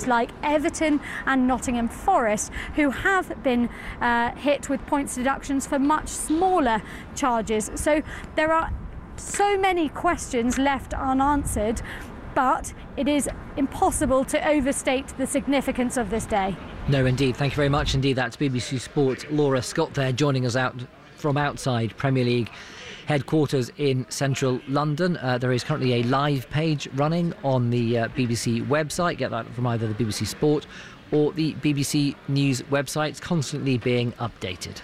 teams like Everton and Nottingham Forest, who have been hit with points deductions for much smaller charges. So there are so many questions left unanswered, but it is impossible to overstate the significance of this day. No, indeed. Thank you very much indeed. That's BBC Sport Laura Scott there, joining us out from outside Premier League headquarters in central London. There is currently a live page running on the BBC website. Get that from either the BBC Sport or the BBC News website. It's constantly being updated.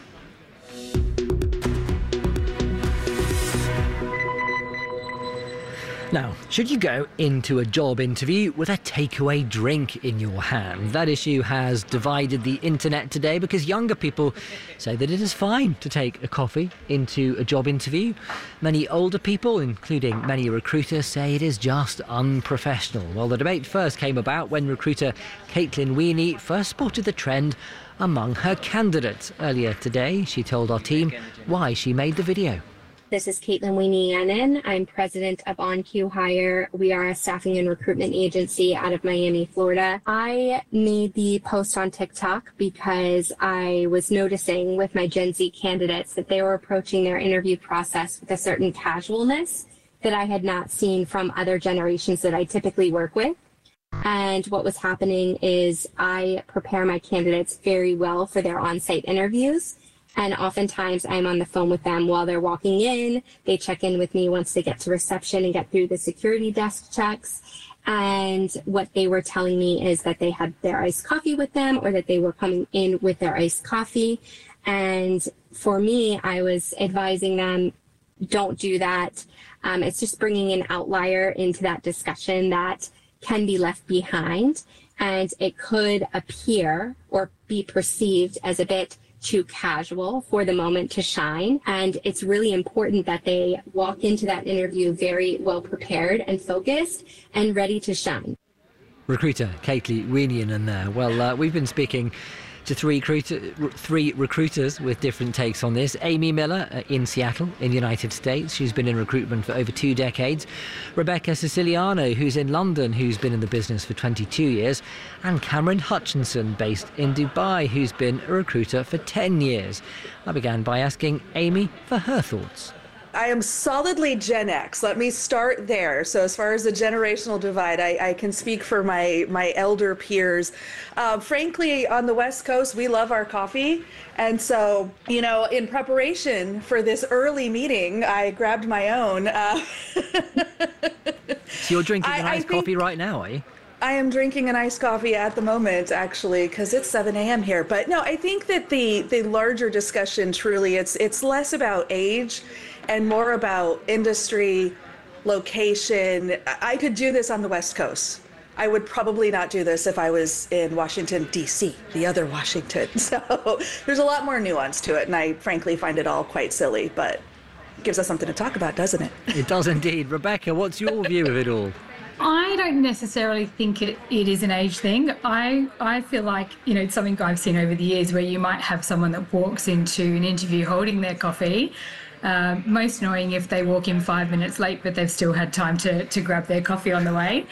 Now, should you go into a job interview with a takeaway drink in your hand? That issue has divided the internet today because younger people say that it is fine to take a coffee into a job interview. Many older people, including many recruiters, say it is just unprofessional. Well, the debate first came about when recruiter Caitlin Weaney first spotted the trend among her candidates. Earlier today, she told our team why she made the video. This is Caitlin Weaney-Yannon. I'm president of OnQ Hire. We are a staffing and recruitment agency out of Miami, Florida. I made the post on TikTok because I was noticing with my Gen Z candidates that they were approaching their interview process with a certain casualness that I had not seen from other generations that I typically work with. And what was happening is I prepare my candidates very well for their on-site interviews. And oftentimes I'm on the phone with them while they're walking in. They check in with me once they get to reception and get through the security desk checks. And what they were telling me is that they had their iced coffee with them or that they were coming in with their iced coffee. And for me, I was advising them, don't do that. It's just bringing an outlier into that discussion that can be left behind. And it could appear or be perceived as a bit too casual for the moment to shine. And it's really important that they walk into that interview very well prepared and focused and ready to shine. Recruiter Caitlin Weaney there. Well, we've been speaking to three recruiters with different takes on this. Amy Miller in Seattle in the United States. She's been in recruitment for over 2 decades. Rebecca Siciliano, who's in London, who's been in the business for 22 years. And Cameron Hutchinson, based in Dubai, who's been a recruiter for 10 years. I began by asking Amy for her thoughts. I am solidly Gen X. Let me start there. So as far as the generational divide, I can speak for my elder peers. Frankly, on the West Coast, we love our coffee. And so, in preparation for this early meeting, I grabbed my own. So you're drinking an iced coffee right now, are you? I am drinking an iced coffee at the moment, actually, because it's 7 a.m. here. But no, I think that the larger discussion, truly, it's less about age and more about industry, location. I could do this on the West Coast. I would probably not do this if I was in Washington, D.C., the other Washington. So there's a lot more nuance to it, and I frankly find it all quite silly, but it gives us something to talk about, doesn't it? It does indeed. Rebecca, what's your view of it all? I don't necessarily think it is an age thing. I feel like, it's something I've seen over the years where you might have someone that walks into an interview holding their coffee. Most annoying if they walk in 5 minutes late, but they've still had time to grab their coffee on the way.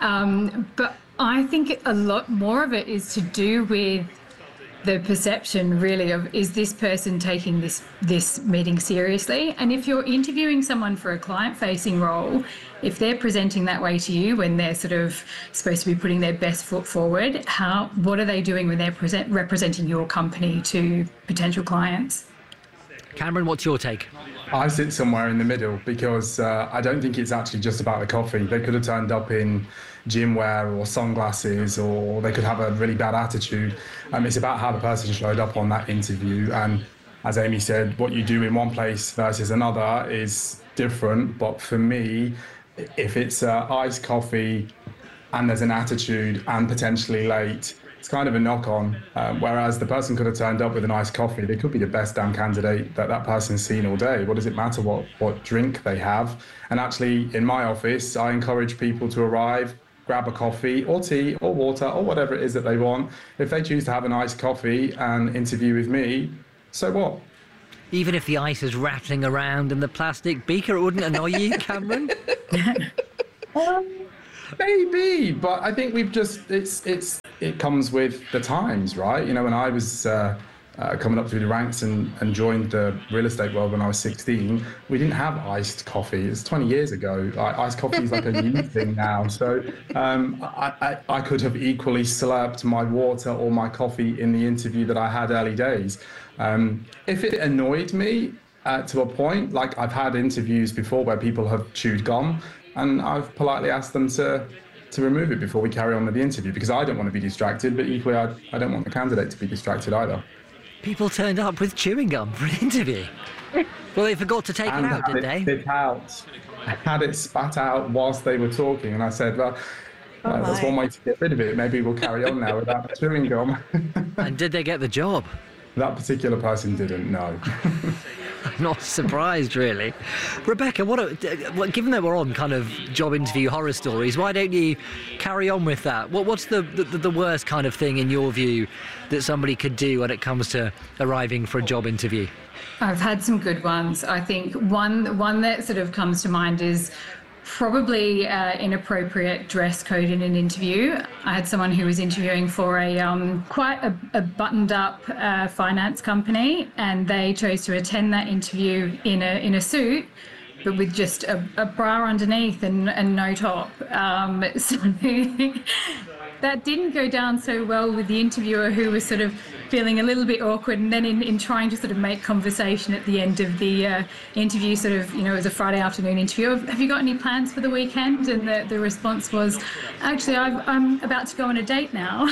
But I think a lot more of it is to do with the perception, really, of is this person taking this meeting seriously? And if you're interviewing someone for a client-facing role, if they're presenting that way to you when they're sort of supposed to be putting their best foot forward, what are they doing when they're representing your company to potential clients? Cameron, what's your take? I sit somewhere in the middle because I don't think it's actually just about the coffee. They could have turned up in gym wear or sunglasses, or they could have a really bad attitude. It's about how the person showed up on that interview. And as Amy said, what you do in one place versus another is different. But for me, if it's iced coffee and there's an attitude and potentially late, it's kind of a knock-on, whereas the person could have turned up with an iced coffee. They could be the best damn candidate that person's seen all day. What does it matter what drink they have? And actually, in my office, I encourage people to arrive, grab a coffee or tea or water or whatever it is that they want. If they choose to have an iced coffee and interview with me, so what? Even if the ice is rattling around in the plastic beaker, it wouldn't annoy you, Cameron? Maybe, but I think we've just, it's it comes with the times, right? You know, when I was coming up through the ranks and joined the real estate world when I was 16, we didn't have iced coffee. It's 20 years ago. Iced coffee is like a new thing now. So I could have equally slurped my water or my coffee in the interview that I had early days. If it annoyed me to a point, like I've had interviews before where people have chewed gum, and I've politely asked them to remove it before we carry on with the interview, because I don't want to be distracted, but equally I don't want the candidate to be distracted either. People turned up with chewing gum for an interview. Well, they forgot to take it out, did they? Spit out. I had it spat out whilst they were talking, and I said, well, that's one way to get rid of it. Maybe we'll carry on now without the chewing gum. And did they get the job? That particular person didn't, no. I'm not surprised, really. Rebecca, given that we're on kind of job interview horror stories, why don't you carry on with that? What's the worst kind of thing, in your view, that somebody could do when it comes to arriving for a job interview? I've had some good ones. I think one that sort of comes to mind is probably inappropriate dress code in an interview. I had someone who was interviewing for quite a buttoned-up finance company, and they chose to attend that interview in a suit, but with just a bra underneath and no top. So that didn't go down so well with the interviewer, who was sort of feeling a little bit awkward, and then in trying to sort of make conversation at the end of the interview, sort of, you know, it was a Friday afternoon interview, have you got any plans for the weekend? And the response was, actually, I'm about to go on a date now.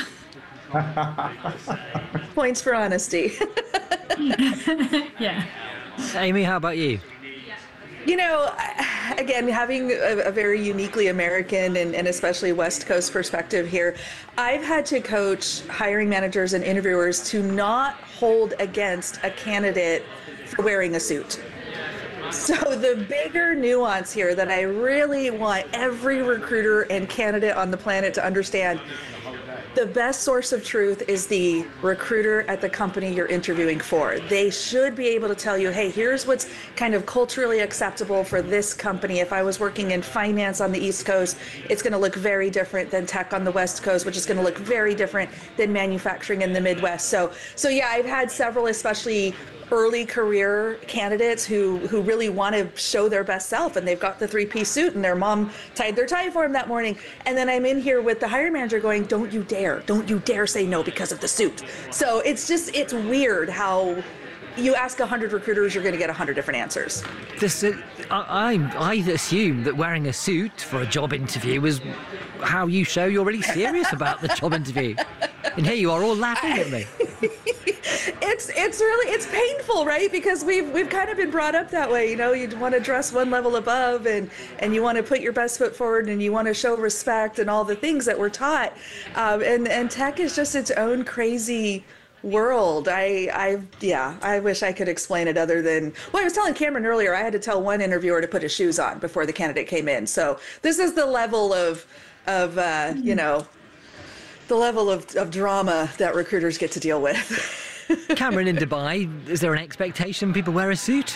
Points for honesty. Yeah. Amy, how about you? You know, again, having a very uniquely American and especially West Coast perspective here, I've had to coach hiring managers and interviewers to not hold against a candidate for wearing a suit. So the bigger nuance here that I really want every recruiter and candidate on the planet to understand: the best source of truth is the recruiter at the company you're interviewing for. They should be able to tell you, hey, here's what's kind of culturally acceptable for this company. If I was working in finance on the East Coast, it's going to look very different than tech on the West Coast, which is going to look very different than manufacturing in the Midwest. So yeah, I've had several, especially early career candidates who really want to show their best self, and they've got the three-piece suit and their mom tied their tie for them that morning. And then I'm in here with the hiring manager going, don't you dare say no because of the suit. So it's weird how you ask 100 recruiters, you're going to get 100 different answers. I assume that wearing a suit for a job interview is how you show you're really serious about the job interview. And here you are all laughing at me. It's painful, right? Because we've kind of been brought up that way. You know, you want to dress one level above, and you want to put your best foot forward, and you want to show respect and all the things that we're taught. And tech is just its own crazy world. I wish I could explain it other than, well, I was telling Cameron earlier, I had to tell one interviewer to put his shoes on before the candidate came in. So this is the level of you know, the level of drama that recruiters get to deal with. Cameron, in Dubai, is there an expectation people wear a suit?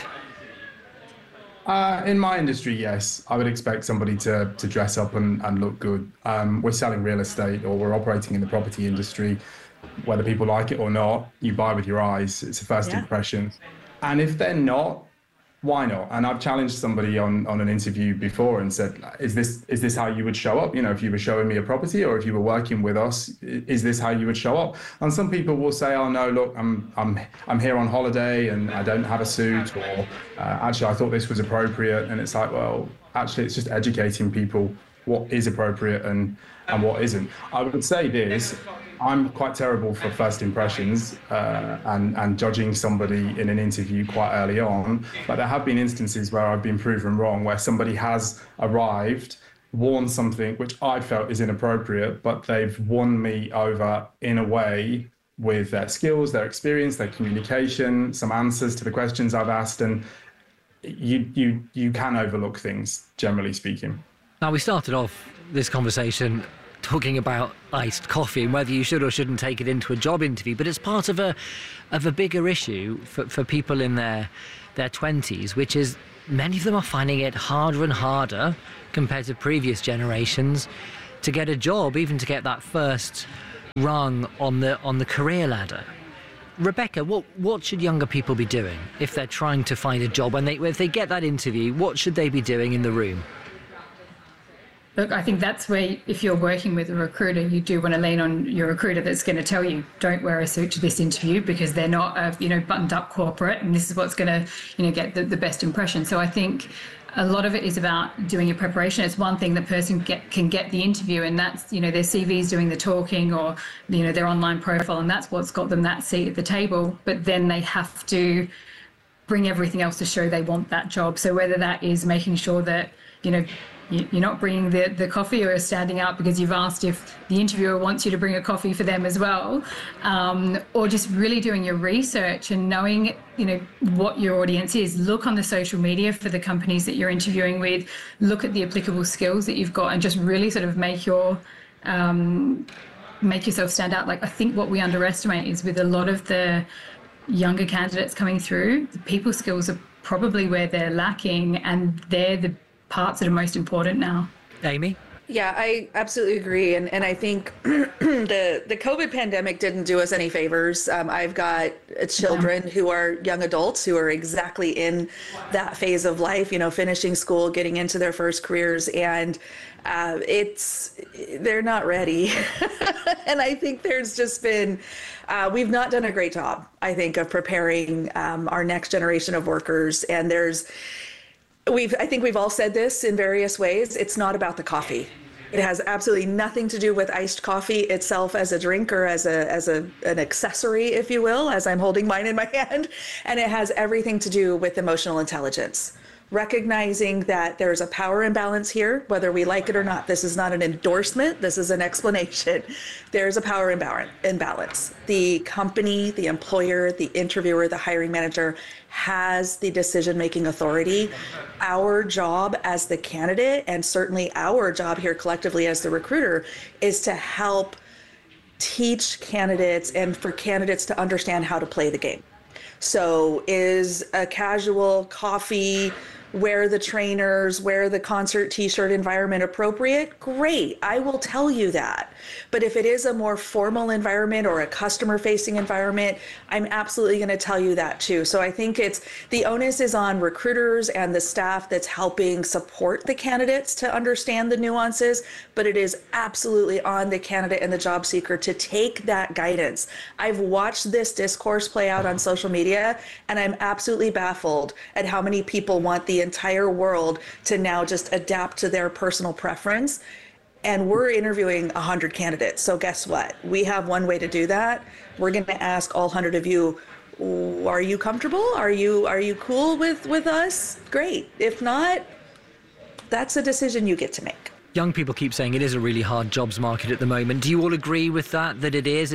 In my industry, yes. I would expect somebody to dress up and look good. We're selling real estate, or we're operating in the property industry. Whether people like it or not, you buy with your eyes. It's a first impression. And if they're not, why not? And I've challenged somebody on an interview before and said, is this how you would show up? You know, if you were showing me a property, or if you were working with us, is this how you would show up? And some people will say, oh no, look, I'm here on holiday and I don't have a suit, or actually I thought this was appropriate. And it's like, well, actually it's just educating people what is appropriate and what isn't. I would say this: I'm quite terrible for first impressions and judging somebody in an interview quite early on. But there have been instances where I've been proven wrong, where somebody has arrived, worn something which I felt is inappropriate, but they've won me over in a way with their skills, their experience, their communication, some answers to the questions I've asked. And you can overlook things, generally speaking. Now, we started off this conversation talking about iced coffee and whether you should or shouldn't take it into a job interview, but it's part of a bigger issue for people in their 20s, which is many of them are finding it harder and harder compared to previous generations to get a job, even to get that first rung on the career ladder. Rebecca, what should younger people be doing if they're trying to find a job? If they get that interview, what should they be doing in the room? Look, I think that's where, if you're working with a recruiter, you do want to lean on your recruiter that's going to tell you, don't wear a suit to this interview, because they're not a buttoned up corporate, and this is what's going to get the best impression. So I think a lot of it is about doing your preparation. It's one thing the person can get the interview, and that's, their CV's doing the talking, or, their online profile, and that's what's got them that seat at the table. But then they have to bring everything else to show they want that job. So whether that is making sure that, you're not bringing the coffee, or standing out because you've asked if the interviewer wants you to bring a coffee for them as well, or just really doing your research and knowing, what your audience is. Look on the social media for the companies that you're interviewing with, look at the applicable skills that you've got, and just really sort of make yourself stand out. Like, I think what we underestimate is, with a lot of the younger candidates coming through, the people skills are probably where they're lacking, and they're the parts that are most important now. Amy? Yeah, I absolutely agree. And I think the COVID pandemic didn't do us any favors. I've got children who are young adults who are exactly in that phase of life, finishing school, getting into their first careers, and they're not ready. And I think there's just been, we've not done a great job, I think, of preparing our next generation of workers. And I think we've all said this in various ways. It's not about the coffee. It has absolutely nothing to do with iced coffee itself as a drink, or as an accessory, if you will, as I'm holding mine in my hand. And it has everything to do with emotional intelligence. Recognizing that there's a power imbalance here, whether we like it or not. This is not an endorsement. This is an explanation. There's a power imbalance. The company, the employer, the interviewer, the hiring manager has the decision-making authority. Our job as the candidate, and certainly our job here collectively as the recruiter, is to help teach candidates and for candidates to understand how to play the game. So is a casual coffee, wear the trainers, wear the concert t-shirt environment appropriate? Great, I will tell you that. But if it is a more formal environment or a customer-facing environment, I'm absolutely going to tell you that too. So I think the onus is on recruiters and the staff that's helping support the candidates to understand the nuances, but it is absolutely on the candidate and the job seeker to take that guidance. I've watched this discourse play out on social media, and I'm absolutely baffled at how many people want the entire world to now just adapt to their personal preference. And we're interviewing 100 candidates. So guess what? We have one way to do that. We're going to ask all 100 of you, are you comfortable? Are you cool with us? Great. If not, that's a decision you get to make. Young people keep saying it is a really hard jobs market at the moment. Do you all agree with that it is?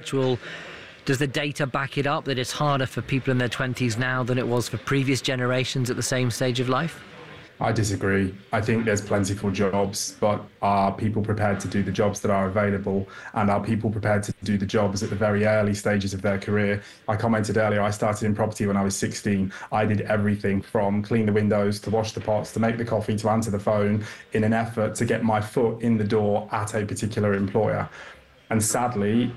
Does the data back it up, that it's harder for people in their 20s now than it was for previous generations at the same stage of life? I disagree. I think there's plentiful jobs, but are people prepared to do the jobs that are available? And are people prepared to do the jobs at the very early stages of their career? I commented earlier, I started in property when I was 16. I did everything from clean the windows, to wash the pots, to make the coffee, to answer the phone, in an effort to get my foot in the door at a particular employer. And sadly,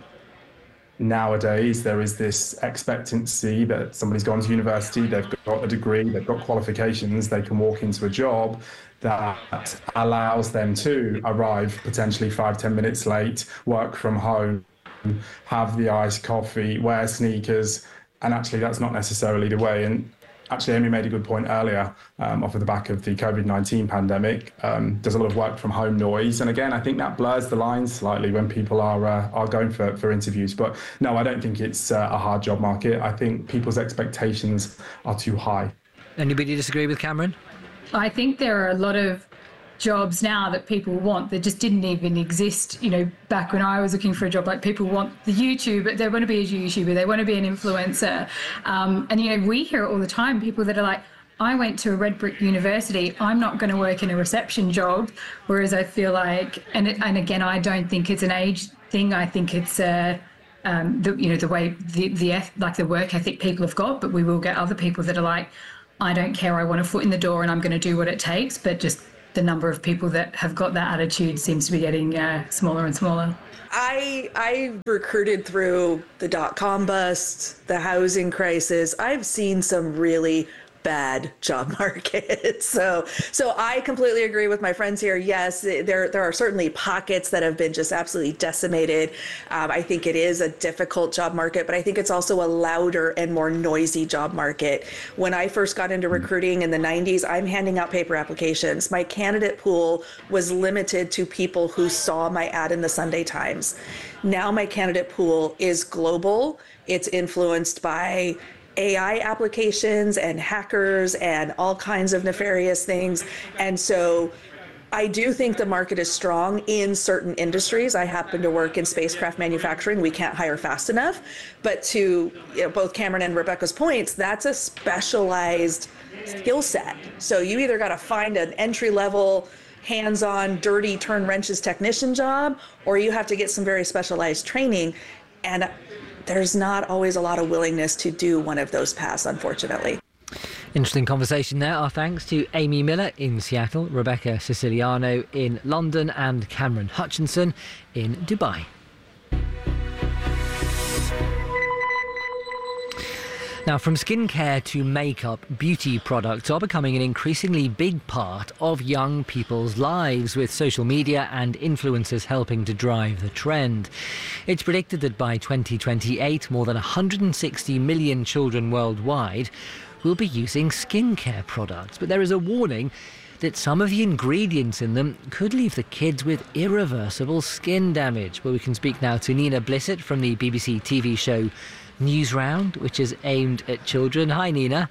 nowadays, there is this expectancy that somebody's gone to university, they've got a degree, they've got qualifications, they can walk into a job that allows them to arrive potentially 5-10 minutes late, work from home, have the iced coffee, wear sneakers, and actually that's not necessarily the way. And actually, Amy made a good point earlier off of the back of the COVID-19 pandemic. There's a lot of work from home noise. And again, I think that blurs the lines slightly when people are going for interviews. But no, I don't think it's a hard job market. I think people's expectations are too high. Anybody disagree with Cameron? I think there are a lot of jobs now that people want that just didn't even exist, back when I was looking for a job. Like, people want the YouTube, they want to be a YouTuber, they want to be an influencer. And, we hear it all the time, people that are like, I went to a red brick university, I'm not going to work in a reception job. Whereas I feel like, and again, I don't think it's an age thing. I think it's the way the work ethic people have got. But we will get other people that are like, I don't care, I want a foot in the door and I'm going to do what it takes, but just the number of people that have got that attitude seems to be getting smaller and smaller. I recruited through the dot-com bust, the housing crisis. I've seen some really bad job markets. So I completely agree with my friends here. Yes, there are certainly pockets that have been just absolutely decimated. I think it is a difficult job market, but I think it's also a louder and more noisy job market. When I first got into recruiting in the 90s, I'm handing out paper applications. My candidate pool was limited to people who saw my ad in the Sunday Times. Now my candidate pool is global. It's influenced by AI applications and hackers and all kinds of nefarious things. And so I do think the market is strong in certain industries. I happen to work in spacecraft manufacturing. We can't hire fast enough. But to both Cameron and Rebecca's points, that's a specialized skill set. So you either got to find an entry-level, hands-on, dirty turn wrenches technician job, or you have to get some very specialized training. And there's not always a lot of willingness to do one of those paths, unfortunately. Interesting conversation there. Our thanks to Amy Miller in Seattle, Rebecca Siciliano in London, and Cameron Hutchinson in Dubai. Now, from skincare to makeup, beauty products are becoming an increasingly big part of young people's lives, with social media and influencers helping to drive the trend. It's predicted that by 2028, more than 160 million children worldwide will be using skincare products. But there is a warning that some of the ingredients in them could leave the kids with irreversible skin damage. Well, we can speak now to Nina Blissett from the BBC TV show News Round, which is aimed at children. Hi, Nina.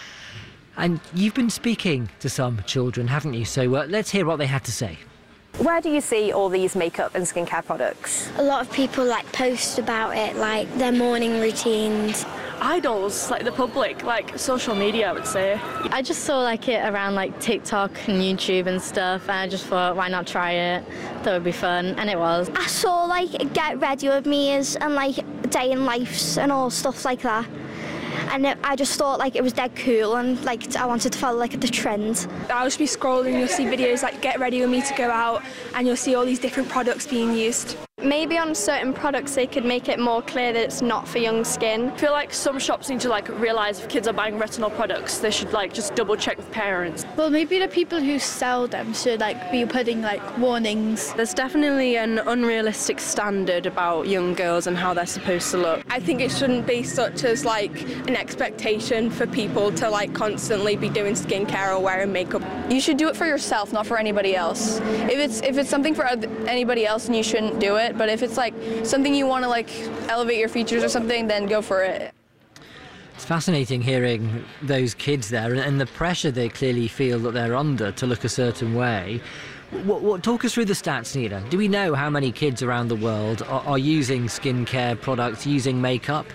And you've been speaking to some children, haven't you? So let's hear what they had to say. Where do you see all these makeup and skincare products? A lot of people post about it, like their morning routines. Idols, like the public, like social media, I would say. I just saw it around TikTok and YouTube and stuff, and I just thought, why not try it? That would be fun, and it was. I saw Get Ready With Me's and Day in Lives and all stuff like that. And I just thought it was dead cool, and I wanted to follow the trend. I'll just be scrolling, you'll see videos Get Ready With Me to go out, and you'll see all these different products being used. Maybe on certain products they could make it more clear that it's not for young skin. I feel like some shops need to realise if kids are buying retinol products, they should just double check with parents. Well, maybe the people who sell them should be putting warnings. There's definitely an unrealistic standard about young girls and how they're supposed to look. I think it shouldn't be such as an expectation for people to constantly be doing skincare or wearing makeup. You should do it for yourself, not for anybody else. If it's something for anybody else, then you shouldn't do it. But if it's something you want to elevate your features or something, then go for it. It's fascinating hearing those kids there and the pressure they clearly feel that they're under to look a certain way. Talk us through the stats, Nina. Do we know how many kids around the world are using skincare products, using makeup?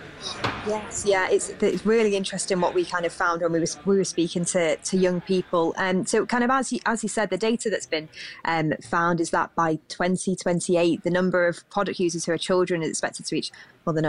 Yes, yeah, it's really interesting what we kind of found when we were speaking to young people. So kind of as you said, the data that's been found is that by 2028, the number of product users who are children is expected to reach more than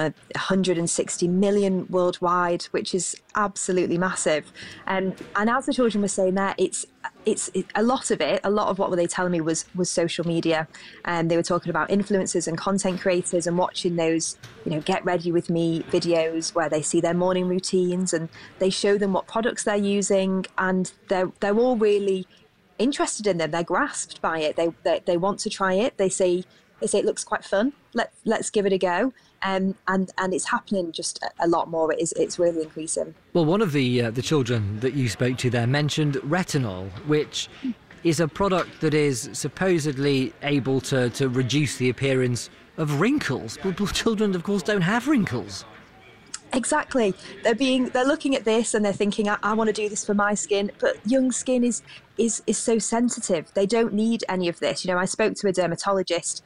160 million worldwide, which is absolutely massive. And as the children were saying there, it's a lot of what were they telling me was social media, and they were talking about influencers and content creators and watching those Get Ready With Me videos where they see their morning routines and they show them what products they're using, and they're all really interested in them. They're grasped by it. They want to try it. They say it looks quite fun. Let's give it a go. And it's happening just a lot more. It's really increasing. Well, one of the children that you spoke to there mentioned retinol, which is a product that is supposedly able to reduce the appearance of wrinkles. But children, of course, don't have wrinkles. Exactly. They're looking at this and they're thinking, I want to do this for my skin, but young skin is so sensitive. They don't need any of this. I spoke to a dermatologist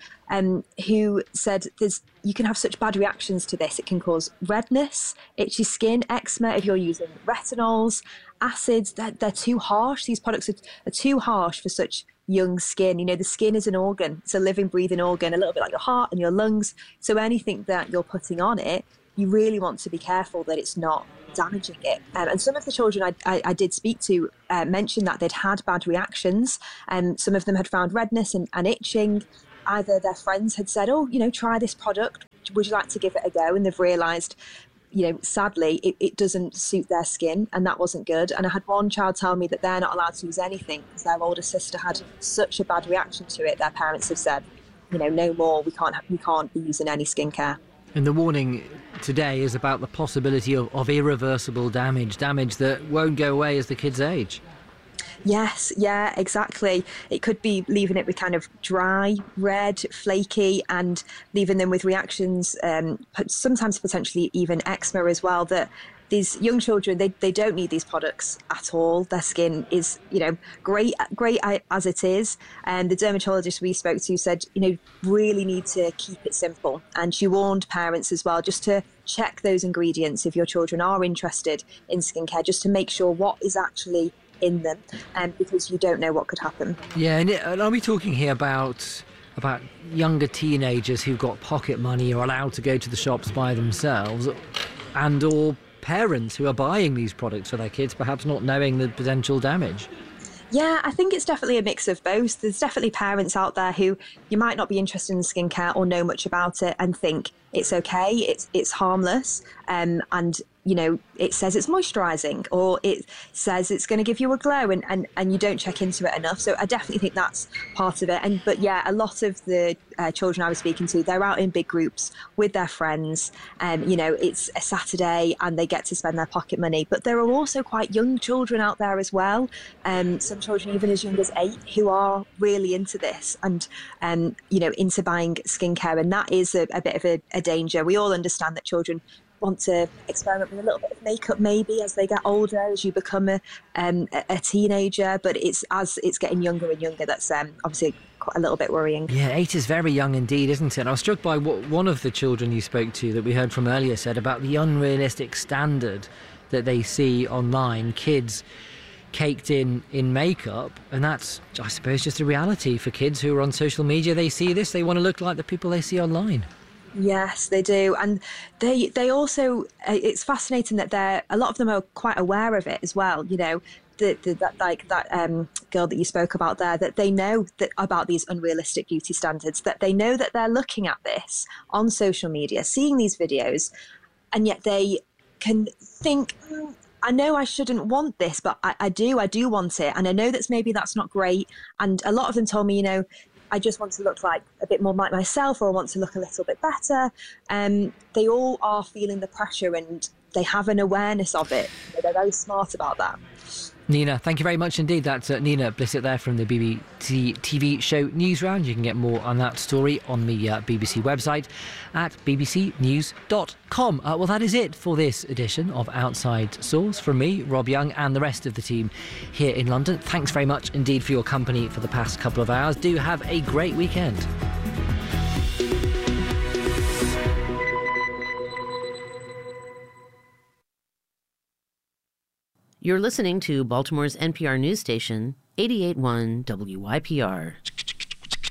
who said you can have such bad reactions to this. It can cause redness, itchy skin, eczema if you're using retinols, acids. They're too harsh. These products are too harsh for such young skin. The skin is an organ. It's a living, breathing organ, a little bit like your heart and your lungs. So anything that you're putting on it you really want to be careful that it's not damaging it. And some of the children I did speak to mentioned that they'd had bad reactions, and some of them had found redness and itching. Either their friends had said, oh, try this product, would you like to give it a go? And they've realised, sadly, it doesn't suit their skin, and that wasn't good. And I had one child tell me that they're not allowed to use anything because their older sister had such a bad reaction to it. Their parents have said, no more, we can't be using any skincare. And the warning today is about the possibility of irreversible damage that won't go away as the kids age. Yes, yeah, exactly. It could be leaving it with kind of dry, red, flaky, and leaving them with reactions, sometimes potentially even eczema as well, that these young children, they don't need these products at all. Their skin is, great as it is. And the dermatologist we spoke to said, really need to keep it simple. And she warned parents as well just to check those ingredients if your children are interested in skincare, just to make sure what is actually in them, because you don't know what could happen. Yeah, and are we talking here about younger teenagers who've got pocket money or allowed to go to the shops by themselves, and or parents who are buying these products for their kids, perhaps not knowing the potential damage? Yeah, I think it's definitely a mix of both. There's definitely parents out there who you might not be interested in skincare or know much about it and think it's okay, it's harmless, and it says it's moisturising, or it says it's going to give you a glow, and you don't check into it enough. So I definitely think that's part of it. But yeah, a lot of the children I was speaking to, they're out in big groups with their friends, it's a Saturday and they get to spend their pocket money. But there are also quite young children out there as well, some children even as young as 8 who are really into this and into buying skincare, and that is a bit of a danger. We all understand that children want to experiment with a little bit of makeup maybe as they get older, as you become a teenager, but it's as it's getting younger and younger that's obviously quite a little bit worrying. Yeah, 8 is very young indeed, isn't it? And I was struck by what one of the children you spoke to that we heard from earlier said about the unrealistic standard that they see online, kids caked in makeup, and that's, I suppose, just a reality for kids who are on social media. They see this, they want to look like the people they see online. Yes, they do, and they also. It's fascinating that a lot of them are quite aware of it as well. That girl that you spoke about there, that they know that about these unrealistic beauty standards, that they know that they're looking at this on social media, seeing these videos, and yet they can think, I know I shouldn't want this, but I do want it, and I know that's not great. And a lot of them told me, I just want to look like a bit more like myself, or I want to look a little bit better. They all are feeling the pressure, and they have an awareness of it. They're very smart about that. Nina, thank you very much indeed. That's Nina Blissett there from the BBC TV show Newsround. You can get more on that story on the BBC website at bbcnews.com. Well, that is it for this edition of Outside Source from me, Rob Young, and the rest of the team here in London. Thanks very much indeed for your company for the past couple of hours. Do have a great weekend. You're listening to Baltimore's NPR news station, 88.1 WYPR.